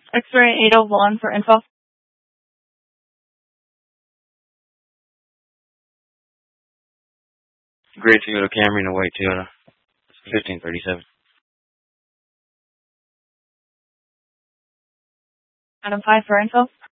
X-ray 801 for info. Gray Toyota Camry and a white Toyota. 1537. Item 5 for info.